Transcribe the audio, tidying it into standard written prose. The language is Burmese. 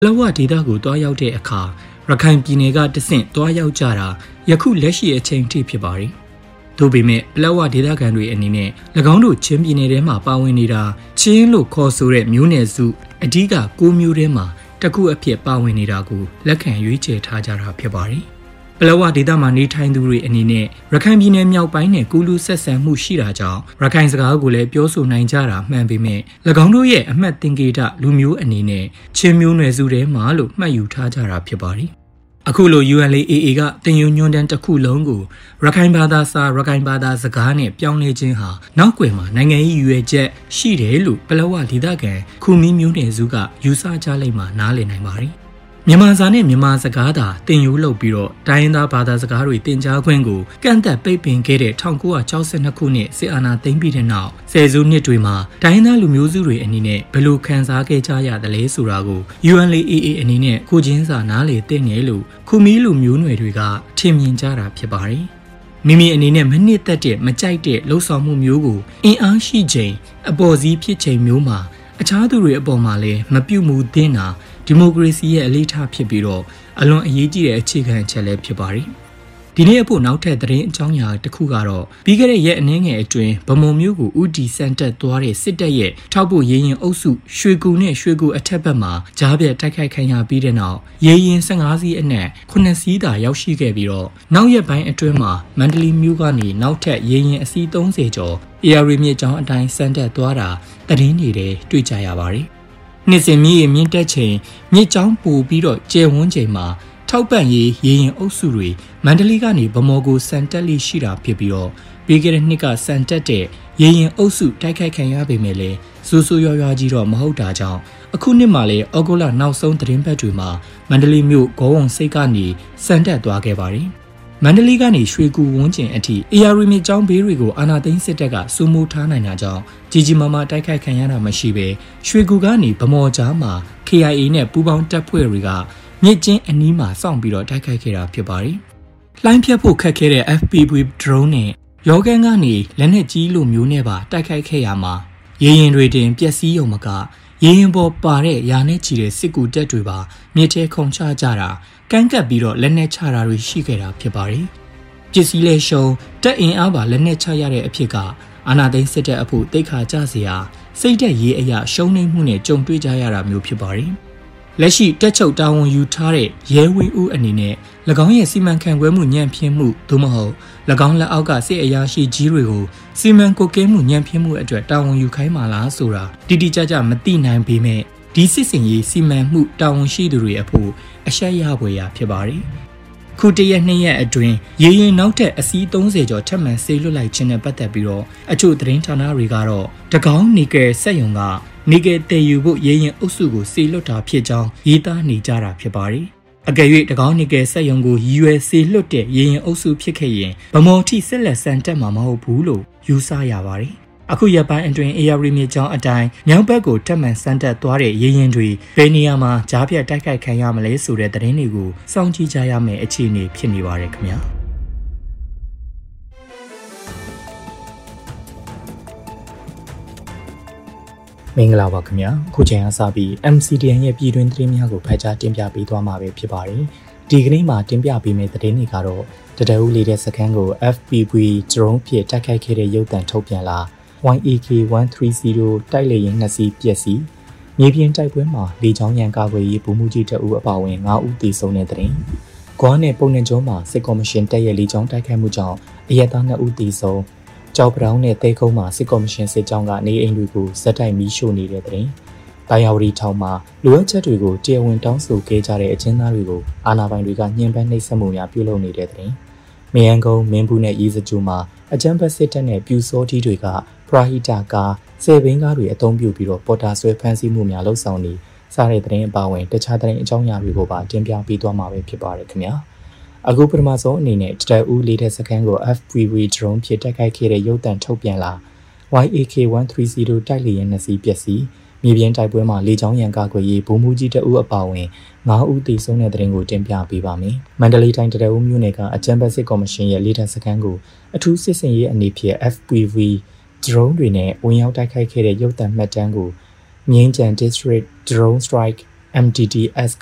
လောဝဒေတာကိုတွားရောက်တဲ့အခါရခိုင်ပြည်နယ်ကတဆင့်တွားရောက်ကြတာယခုလက်ရှိအချိန်ထိဖြစ်ပါတယ်။သို့ပေမဲ့လောဝဒေတာခံတွေအနေနဲ့၎င်းတို့ချင်းပြည်နယ်ထဲမှာပါဝင်နေတာချင်းလို့ခေါ်ဆိုတဲ့မျိုးနယ်စုအဓိက9မျိုးထဲမှာတစ်ခုအဖြစ်ပါဝင်နေတာကိုလက်ခံရွေးချယ်ထားကြတာဖြစ်ပါတယ်။ပလောဝဒေသမှာနေထိုင်သူတွေအနေနဲ့ရခိုင်ပြည်နယ်မြောက်ပိုင်းနဲ့ကူးလူဆက်ဆံမှုရှိတာကြောင့်ရခိုင်စကားကိုလည်းပြောဆိုနိုင်ကြတာမှန်ပေမဲ့၎င်းတို့ရဲ့အမှတ်သင်္ကေတလူမျိုးအနေနဲ့ချင်းမျိုးနွယ်စုထဲမှာလို့မှတ်ယူထားကြတာဖြစ်ပါတယ်။အခုလို ULAAA ကတင်ယူညွှန်းတမ်းတစ်ခုလုံးကိုရခိုင်ဘာသာစာရခိုင်ဘာသာစကားနဲ့ပြောင်းလဲခြင်းဟာနောက်ွယ်မှာနိုင်ငံရေးရွေချက်ရှိတယ်လို့ပလောဝဒေသခံခူမီမျိုးနွယ်စုကယူဆကြလိမ့်မှာနားလည်နိုင်ပါတယ်မြန်မာစာနဲ့မြန်မာစကားသာတင်ယူလုပ်ပြီးတော့တိုင်းရင်းသားဘာသာစကားတွေတင်ကြားခွင့်ကိုကန့်သက်ပိတ်ပင်ခဲ့တဲ့1962ခုနှစ်စစ်အာဏာသိမ်းပြီးတဲ့နောက်ဆယ်စုနှစ်တွေမှာတိုင်းရင်းသားလူမျိုးစုတွေအနေနဲ့ဘယ်လိုခံစားခဲ့ကြရတယ်လဲဆိုတာကို ULAAA အနေနဲ့ကိုချင်းစာနားလေသိနေလို့ခူမီလူမျိုးနွယ်တွေကထင်မြင်ကြတာဖြစ်ပါတယ်မိမိအနေနဲ့မနစ်သက်တဲ့မကြိုက်တဲ့လှုပ်ဆောင်မှုမျိုးကိုအင်အားရှိချိန်အပေါ်စီးဖြစ်ချိန်မျိုးမှာအခြားသူတွေအပေါ်မှာလည်းမပြုမှုသင့်တာဒီမိုကရေစီရဲ့အလေးထားဖြစ်ပြီးတော့အလွန်အရေးကြီးတဲ့အခြေခံအချက်လည်းဖြစ်ပါတယ်။ဒီနေ့အဖို့နောက်ထပ်သတင်းအကြောင်းအရာတစ်ခုကတော့ပြီးခဲ့တဲ့ရက်အနည်းငယ်အတွင်းဗမုံမျိုးကိုဥတီစန်တက်သွားတဲ့စစ်တပ်ရဲ့ထောက်ပို့ရေရင်အုပ်စုရွှေကူနဲ့ရွှေကူအထက်ဘက်မှာကြားပြတ်တိုက်ခိုက်ခံရပြီးတဲ့နောက်ရေရင်15စီးအနက်9စီးသာရောက်ရှိခဲ့ပြီးတော့နောက်ရက်ပိုင်းအတွင်းမှာမန္တလေးမြို့ကနေနောက်ထပ်ရေရင်အစီး30ကျော်ARမြစ်ကြောင်းအတိုင်းစန်တက်သွားတာသတင်းတွေတွေ့ကြရပါတယ်။နှစ်စဉ်မြင့်တက်ချိန်မြစ်ကြောင်းပို့ပြီးတော့ကျဲဝန်းချိန်မှာထောက်ပံ့ရေးရေရင်အုပ်စုတွေမန္တလေးကနေဗမော်ကိုစန်တက်လိရှိတာဖြစ်ပြီးတော့ပြီးခဲ့တဲ့နှစ်ကစန်တက်တဲ့ရေရင်အုပ်စုတိုက်ခိုက်ခံရပေမဲ့လည်းစိုးစိုးရွားရွားကြီးတော့မဟုတ်တာကြောင့်အခုနှစ်မှာလည်းဩဂုတ်လနောက်ဆုံးသတင်းပတ်တွေမှာမန္တလေးမြို့ဂေါဝုံစိတ်ကနေစန်တက်သွားခဲ့ပါတယ်မန္တလေးကနေရွှေကူဝန်းကျင်အထိ AR မြစ်ကြောင်းဘေးတွေကိုအာဏာသိမ်းစစ်တပ်ကစိုးမိုးထားနိုင်တာကြောင့်ကြီးမားမားတိုက်ခိုက်ခံရတာမရှိပဲရွှေကူကနေဗမော်ကြားမှာ KIA နဲ့ပူးပေါင်းတပ်ဖွဲ့တွေကမြစ်ကျင်းအနီးမှာစောင့်ပြီးတော့တိုက်ခိုက်ခဲ့တာဖြစ်ပါတယ်။လိုင်းဖြတ်ဖို့ခက်ခဲတဲ့ FPV drone နဲ့ရောဂန်းကနေလက်နက်ကြီးလိုမျိုးနဲ့ပါတိုက်ခိုက်ခဲ့ရမှာရေရင်တွေတင်ပျက်စီးရုံမကရေရင်ပေါ်ပါတဲ့ရာနဲ့ချီတဲ့စစ်ကူတပ်တွေပါမြစ်ထဲခုန်ချကြတာကန့်ကပ်ပြီးတော့လက်နက်ချတာတွေရှိခဲ့တာဖြစ်ပါတယ်။ပစ္စည်းလဲရှုံတက်အင်အားပါလက်နက်ချရတဲ့အဖြစ်ကအာဏာသိမ်းစစ်တပ်အဖို့တိတ်ခါကြစရာစိတ်သက်ရေးအရာရှုံးနိမ့်မှုနဲ့ကြုံတွေ့ကြရတာမျိုးဖြစ်ပါတယ်။လက်ရှိတက်ချုပ်တာဝန်ယူထားတဲ့ရဲဝင်းဦးအနေနဲ့၎င်းရဲ့စီမံခန့်ခွဲမှုညံ့ဖျင်းမှုသို့မဟုတ်၎င်းလက်အောက်ကစစ်အရာရှိကြီးတွေကိုစီမံကွပ်ကဲမှုညံ့ဖျင်းမှုအတွက်တာဝန်ယူခိုင်းမှလားဆိုတာတိတိကျကျမသိနိုင်ပေမဲ့ဒီစစ်စင်ရေးစီမံမှုတာဝန်ရှိသူတွေအဖို့အရှက်ရဖွယ်ရာဖြစ်ပါတယ်။ခုတရက်2ရက်အတွင်းရေရင်နောက်ထပ်အစီး30ကျော်ထပ်မံဆေးလွတ်လိုက်ခြင်းနဲ့ပတ်သက်ပြီးတော့အချို့သတင်းဌာနတွေကတော့တကောင်းနီကယ်စက်ရုံကနေကယ်တည်ယူဖို့ရေရင်အုပ်စုကိုဆေးလွတ်တာဖြစ်ကြောင်းရေးသားနေကြတာဖြစ်ပါတယ်။အကယ်၍တကောင်းနီကယ်စက်ရုံကိုဆေးလွတ်တဲ့ရေရင်အုပ်စုဖြစ်ခဲ့ရင်ဗမော်ထိဆက်လက်ဆန်တက်မှာမဟုတ်ဘူးလို့ယူဆရပါတယ်။အခုရက်ပိုင်းအတွင်း AR မြစ်ကြောင်းအတိုင်းမြောက်ဘက်ကိုတက်မှန်စမ်းတက်သွားတဲ့ရေရင်တွေဘယ်နေရာမှာကြားပြတ်တိုက်ခိုက်ခံရမလဲဆိုတဲ့သတင်းတွေကိုစောင့်ကြည့်ကြရမယ့်အခြေအနေဖြစ်နေပါတယ်ခင်ဗျာမင်္ဂလာပါခင်ဗျာခုချိန်အားစပြီး MCDN ရဲ့ပြည်တွင်းသတင်းများကိုဖတ်ကြားတင်ပြပေးသွားမှာပဲဖြစ်ပါတယ်ဒီကနေ့မှာတင်ပြပေးမယ့်သတင်းတွေကတော့တတအူးလေးတဲ့စခန်းကို FPV drone ဖြင့်တိုက်ခိုက်ခဲ့တဲ့ရုပ်သံထုတ်ပြန်လာYAK 130တိုက်လေယာဉ်2စီးပျက်စီးမြေပြင်တိုက်ပွဲမှာလေကြောင်းရန်ကာကွယ်ရေးဗိုလ်မှူးကြီးတအူးအပါအဝင်9ဦးသေဆုံးတဲ့တဲ့။ဂွားနဲ့ပုံနှံကျွန်းမှာစစ်ကော်မရှင်တပ်ရဲ့လေကြောင်းတိုက်ခိုက်မှုကြောင့်အရက်သား2ဦးသေဆုံး။ကြောက်ပတောင်းနဲ့တဲကုန်းမှာစစ်ကော်မရှင်စစ်ကြောင်းကနေအိမ်တွေကိုဇက်တိုက်မီးရှို့နေတဲ့တဲ့။တာယာဝတီထောင်မှာလိုအပ်ချက်တွေကိုတရားဝင်တောင်းဆိုခဲ့ကြတဲ့အကျဉ်းသားတွေကိုအာဏာပိုင်တွေကညှဉ်းပန်းနှိပ်စက်မှုများပြုလုပ်နေတဲ့တဲ့။မယန်းကုန်းမင်းဘူးနဲ့ရေးစကြိုမှာအကြမ်းဖက်စစ်တပ်နဲ့ပြူစောတီတွေက ပရာဟိတကာဆယ်ဘင်းကားတွေအသုံးပြုပြီးတော့ပေါ်တာဆွဲဖမ်းဆီးမှုများလှုပ်ဆောင်နေစားတဲ့သတင်းအပါအဝင်တခြားသတင်းအကြောင်းအရာတွေကိုပါတင်ပြပေးသွားမှာပဲဖြစ်ပါတယ်ခင်ဗျာအခုပထမဆုံးအနေနဲ့တတအူးလေးတဲ့စခန်းကို FPV drone ဖြင့်တိုက်ခိုက်ခဲ့တဲ့ရုပ်သံထုတ်ပြန်လာ YAK 130တိုက်လေယာဉ်2စီးပျက်စီးမြေပြင်တိုက်ပွဲမှာလေကြောင်းရန်ကာကွယ်ရေးဗိုလ်မှူးကြီးတအူးအပါအဝင်9ဦးသေဆုံးတဲ့သတင်းကိုတင်ပြပေးပါမယ်မန္တလေးတိုင်းတတအူးမြို့နယ်ကအကြမ်းဖက်စစ်ကော်မရှင်ရဲ့လေးတဲ့စခန်းကိုအထူးစစ်စင်ရေးအနေဖြင့် FPV drone တွေနဲ့ဝင်ရောက်တိုက်ခိုက်ခဲ့တဲ့ရုပ်သံမှတ်တမ်းကိုမြင်းကြံ District Drone Strike MTTS က